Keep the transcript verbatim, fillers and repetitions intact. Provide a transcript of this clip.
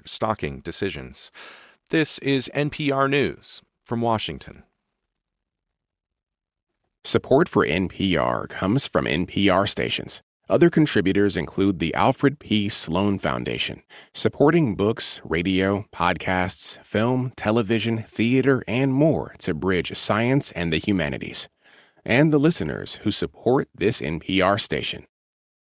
stocking decisions. This is N P R News from Washington. Support for N P R comes from N P R stations. Other contributors include the Alfred P. Sloan Foundation, supporting books, radio, podcasts, film, television, theater, and more to bridge science and the humanities. And the listeners who support this N P R station.